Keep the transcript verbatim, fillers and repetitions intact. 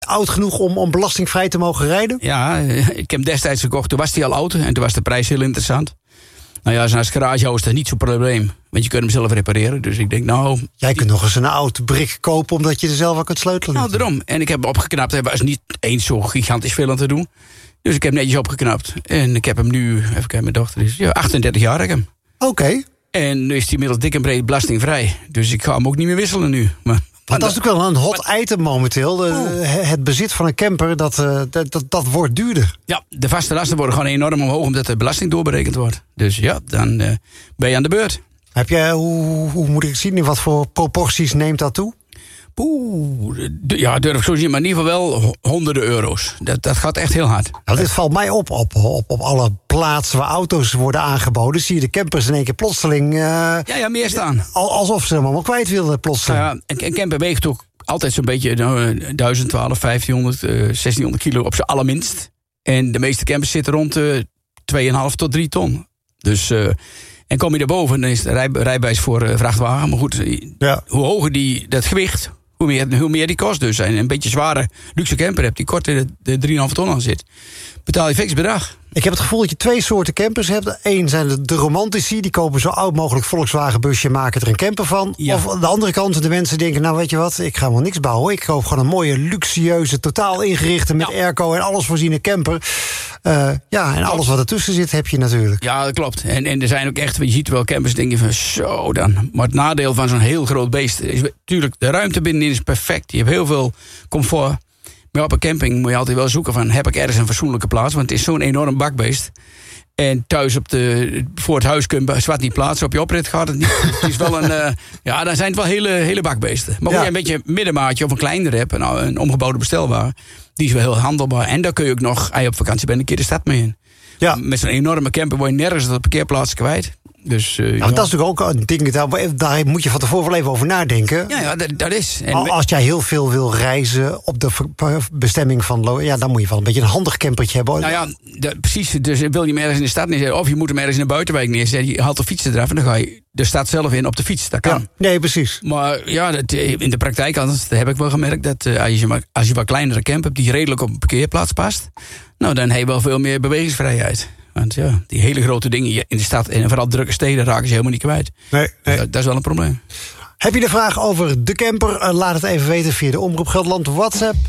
oud genoeg om, om belastingvrij te mogen rijden? Ja, ik heb hem destijds gekocht. Toen was hij al oud en toen was de prijs heel interessant. Nou ja, als garageauto is dat niet zo'n probleem. Want je kunt hem zelf repareren. Dus ik denk, nou... Jij kunt nog eens een oud brik kopen omdat je er zelf aan kunt sleutelen. Nou, daarom. En ik heb hem opgeknapt. Er was niet eens zo gigantisch veel aan te doen. Dus ik heb hem netjes opgeknapt. En ik heb hem nu... Even kijken, mijn dochter is... Ja, achtendertig jaar heb ik hem. Oké. Okay. En nu is hij inmiddels dik en breed belastingvrij. Dus ik ga hem ook niet meer wisselen nu. Maar... Maar dat is natuurlijk wel een hot maar, item momenteel. De, oh. Het bezit van een camper, dat, dat, dat, dat wordt duurder. Ja, de vaste lasten worden gewoon enorm omhoog... omdat de belasting doorberekend wordt. Dus ja, dan uh, ben je aan de beurt. Heb jij, hoe, hoe moet ik het zien? In wat voor proporties neemt dat toe? Oeh, ja, durf ik zo zien, maar in ieder geval wel honderden euro's. Dat, dat gaat echt heel hard. Nou, dit valt mij op, op, op, op alle plaatsen waar auto's worden aangeboden. Zie je de campers in één keer plotseling... Uh, ja, ja, meer staan. Alsof ze hem allemaal kwijt wilden plotseling. Ja, een, een camper weegt ook altijd zo'n beetje nou, duizend, twaalf, vijftienhonderd, uh, zestienhonderd kilo op zijn allerminst. En de meeste campers zitten rond uh, twee komma vijf tot drie ton. Dus... Uh, En kom je daarboven, dan is het rij, rijbewijs voor uh, vrachtwagen. Maar goed, ja. hoe hoger die, dat gewicht, hoe meer, hoe meer die kost dus. En een beetje zware luxe camper hebt die korter de, de drie komma vijf ton aan zit. Betaal je fix bedrag. Ik heb het gevoel dat je twee soorten campers hebt. Eén zijn de, de romantici, die kopen zo oud mogelijk Volkswagen busje en maken er een camper van. Ja. Of aan de andere kant de mensen denken, nou weet je wat, ik ga wel niks bouwen. Ik koop gewoon een mooie, luxueuze, totaal ingerichte met ja. airco en alles voorziene camper. Uh, ja, en alles wat ertussen zit heb je natuurlijk. Ja, dat klopt. En, en er zijn ook echt, je ziet wel campers, denk je van zo dan. Maar het nadeel van zo'n heel groot beest is natuurlijk, de ruimte binnenin is perfect. Je hebt heel veel comfort. Maar op een camping moet je altijd wel zoeken van... heb ik ergens een fatsoenlijke plaats? Want het is zo'n enorm bakbeest. En thuis op de, voor het huis kun je zwart niet plaatsen. Op je oprit gaat het niet. Het is wel een... Uh, ja, dan zijn het wel hele, hele bakbeesten. Maar als ja. je een beetje een middenmaatje of een kleinere hebt... Nou, een omgebouwde bestelwagen, die is wel heel handelbaar. En daar kun je ook nog, als je op vakantie bent, een keer de stad mee in. Ja. Met zo'n enorme camper word je nergens de parkeerplaats kwijt. Dus, uh, nou, ja. Dat is natuurlijk ook een ding, daar, daar moet je van tevoren wel even over nadenken. Ja, ja dat, dat is. En als jij heel veel wil reizen op de bestemming van... ja, dan moet je wel een beetje een handig campertje hebben. Nou ja, de, precies. Dus wil je hem ergens in de stad neerzetten... of je moet hem ergens in de buitenwijk neerzetten. Je haalt de fietsen eraf en dan ga je de stad zelf in op de fiets. Dat kan. Ja, nee, precies. Maar ja, dat, in de praktijk dat heb ik wel gemerkt... dat uh, als, je maar, als je wat kleinere camper hebt... die redelijk op een parkeerplaats past... nou, dan heb je wel veel meer bewegingsvrijheid. Want ja, die hele grote dingen in de stad... en vooral drukke steden raken ze helemaal niet kwijt. Nee, nee. Dat, dat is wel een probleem. Heb je de vraag over de camper? Uh, laat het even weten via de Omroep Gelderland WhatsApp.